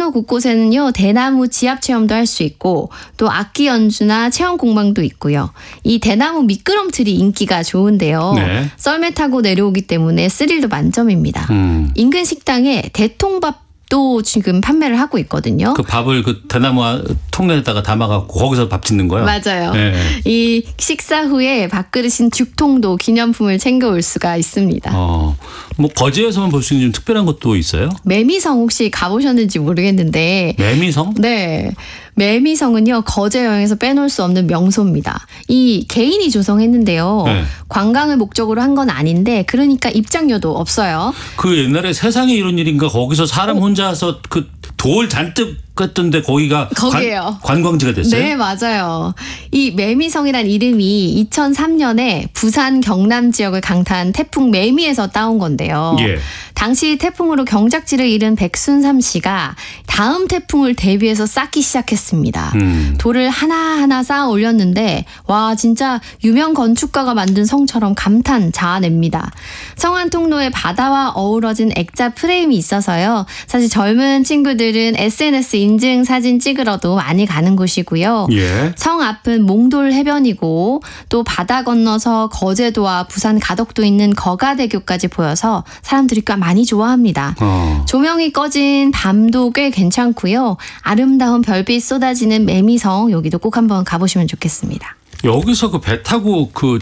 거제도 곳곳에는요 대나무 지압 체험도 할 수 있고 또 악기 연주나 체험 공방도 있고요. 이 대나무 미끄럼틀이 인기가 좋은데요. 네. 썰매 타고 내려오기 때문에 스릴도 만점입니다. 인근 식당에 대통밥도 지금 판매를 하고 있거든요. 그 밥을 그 대나무 통에다가 담아갖고 거기서 밥 짓는 거요? 맞아요. 네. 이 식사 후에 밥그릇인 죽통도 기념품을 챙겨올 수가 있습니다. 뭐 거제에서만 볼 수 있는 좀 특별한 것도 있어요? 매미성 혹시 가보셨는지 모르겠는데. 매미성? 네. 매미성은요 거제 여행에서 빼놓을 수 없는 명소입니다. 이 개인이 조성했는데요. 네. 관광을 목적으로 한 건 아닌데 그러니까 입장료도 없어요. 그 옛날에 세상에 이런 일인가 거기서 사람 혼자서 그 돌 잔뜩 했던데 거기가 거기에요. 관광지가 됐어요? 네, 맞아요. 이 매미성이란 이름이 2003년에 부산 경남 지역을 강타한 태풍 매미에서 따온 건데요. 예. 당시 태풍으로 경작지를 잃은 백순삼 씨가 다음 태풍을 대비해서 쌓기 시작했습니다. 돌을 하나하나 쌓아 올렸는데 와 진짜 유명 건축가가 만든 성처럼 감탄 자아냅니다. 성 한 통로에 바다와 어우러진 액자 프레임이 있어서요. 사실 젊은 친구들은 SNS 인증 사진 찍으러도 많이 가는 곳이고요. 예. 성 앞은 몽돌 해변이고 또 바다 건너서 거제도와 부산 가덕도 있는 거가대교까지 보여서 사람들이 꽤 많이 좋아합니다. 조명이 꺼진 밤도 꽤 괜찮고요. 아름다운 별빛 쏟아지는 매미성 여기도 꼭 한번 가보시면 좋겠습니다. 여기서 그 배 타고 그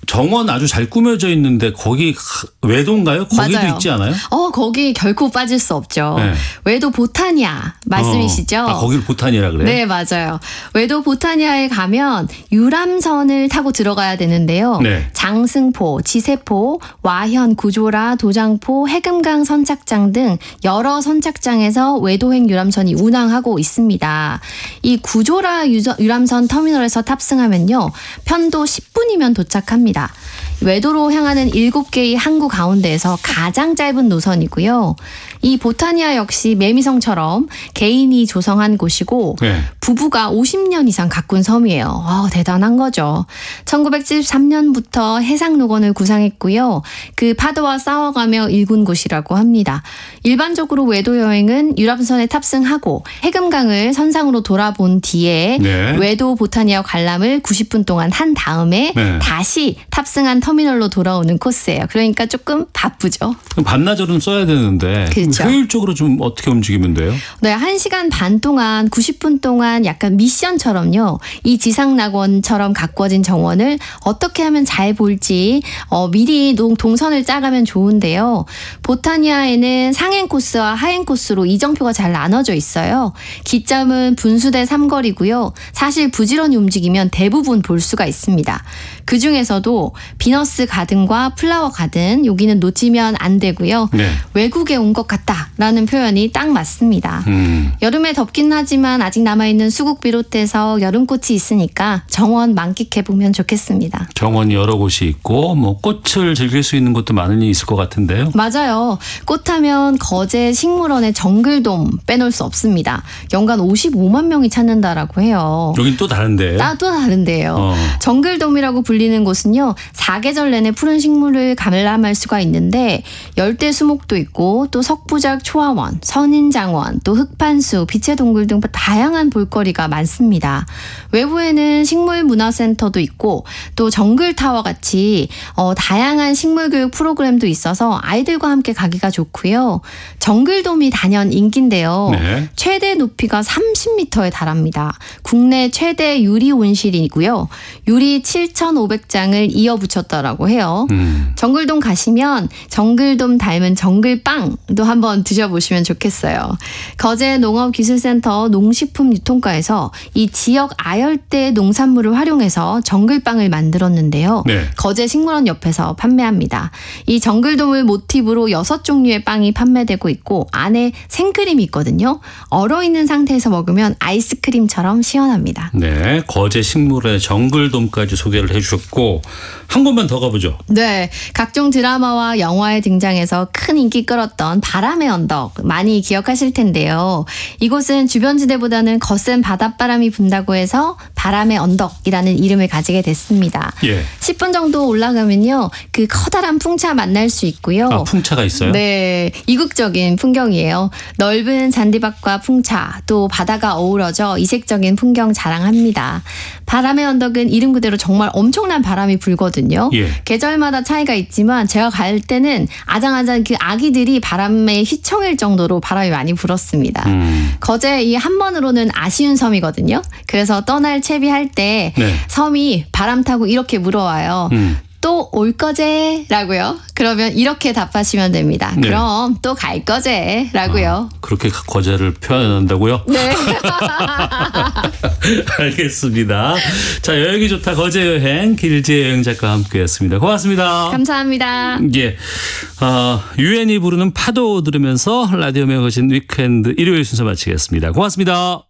정원 아주 잘 꾸며져 있는데 거기 외도인가요? 거기도 맞아요. 있지 않아요? 거기 결코 빠질 수 없죠. 네. 외도 보타니아 말씀이시죠? 거기를 보타니아라 그래요? 네, 맞아요. 외도 보타니아에 가면 유람선을 타고 들어가야 되는데요. 네. 장승포, 지세포, 와현, 구조라, 도장포, 해금강 선착장 등 여러 선착장에서 외도행 유람선이 운항하고 있습니다. 이 구조라 유람선 터미널에서 탑승하면요. 편도 10분이면 도착합니다. 외도로 향하는 7개의 항구 가운데에서 가장 짧은 노선이고요. 이 보타니아 역시 매미성처럼 개인이 조성한 곳이고 네. 부부가 50년 이상 가꾼 섬이에요. 대단한 거죠. 1973년부터 해상록원을 구상했고요. 그 파도와 싸워가며 일군 곳이라고 합니다. 일반적으로 외도 여행은 유람선에 탑승하고 해금강을 선상으로 돌아본 뒤에 네. 외도 보타니아 관람을 90분 동안 한 다음에 네. 다시 탑승한 터미널로 돌아오는 코스예요. 그러니까 조금 바쁘죠. 그럼 반나절은 써야 되는데 그렇죠. 효율적으로 좀 어떻게 움직이면 돼요? 네, 1시간 반 동안 90분 동안 약간 미션처럼요. 이 지상낙원처럼 가꾸어진 정원을 어떻게 하면 잘 볼지 미리 동선을 짜가면 좋은데요. 보타니아에는 상행 코스와 하행 코스로 이정표가 잘 나눠져 있어요. 기점은 분수대 삼거리고요. 사실 부지런히 움직이면 대부분 볼 수가 있습니다. 그중에서도 비너스 가든과 플라워 가든 여기는 놓치면 안 되고요. 네. 외국에 온 것 같다라는 표현이 딱 맞습니다. 여름에 덥긴 하지만 아직 남아있는 수국 비롯해서 여름꽃이 있으니까 정원 만끽해보면 좋겠습니다. 정원이 여러 곳이 있고 뭐 꽃을 즐길 수 있는 곳도 많이 있을 것 같은데요. 맞아요. 꽃하면 거제 식물원의 정글돔 빼놓을 수 없습니다. 연간 55만 명이 찾는다라고 해요. 여긴 또 다른데요? 또 다른데요. 정글돔이라고 불리는 곳은요. 사계절 내내 푸른 식물을 감람할 수가 있는데 열대 수목도 있고 또 석부작 초화원, 선인장원, 또 흑판수, 빛의 동굴 등 다양한 볼거리가 많습니다. 외부에는 식물문화센터도 있고 또 정글타워 같이 다양한 식물교육 프로그램도 있어서 아이들과 함께 가기가 좋고요. 정글돔이 단연 인기인데요. 네. 최대 높이가 30m에 달합니다. 국내 최대 유리 온실이고요. 유리 7,500장을 이어붙였다라고 해요. 정글돔 가시면 정글돔 닮은 정글빵도 한번 드셔보시면 좋겠어요. 거제 농업기술센터 농식품유통과에서 이 지역 아열대 농산물을 활용해서 정글빵을 만들었는데요. 네. 거제 식물원 옆에서 판매합니다. 이 정글돔을 모티브로 6종류의 빵이 판매되고 있고 안에 생크림이 있거든요. 얼어있는 상태에서 먹으면 아이스크림처럼 시원합니다. 네, 거제 식물원의 정글돔까지 소개를 해주셨고 한 곳만 더 가보죠. 네, 각종 드라마와 영화에 등장해서 큰 인기 끌었던 바람의 언덕 많이 기억하실 텐데요. 이곳은 주변 지대보다는 거센 바닷바람이 분다고 해서 바람의 언덕이라는 이름을 가지게 됐습니다. 예. 10분 정도 올라가면요, 그 커다란 풍차 만날 수 있고요. 아, 풍차가 있어요? 네, 이국적인 풍경이에요. 넓은 잔디밭과 풍차, 또 바다가 어우러져 이색적인 풍경 자랑합니다. 바람의 언덕은 이름 그대로 정말 엄청난 바람이 불거든요. 예. 계절마다 차이가 있지만 제가 갈 때는 아장아장 그 아기들이 바람에 휘청일 정도로 바람이 많이 불었습니다. 거제 이 한 번으로는 아쉬운 섬이거든요. 그래서 떠날 채비할 때 네. 섬이 바람 타고 이렇게 물어와요. 또 올 거제? 라고요. 그러면 이렇게 답하시면 됩니다. 네. 그럼 또 갈 거제? 라고요. 그렇게 거제를 표현한다고요? 네. 알겠습니다. 자, 여행이 좋다 거제 여행 길지의 여행 작가와 함께했습니다. 고맙습니다. 감사합니다. 예, 유엔이 부르는 파도 들으면서 라디오 매거진 위크엔드 일요일 순서 마치겠습니다. 고맙습니다.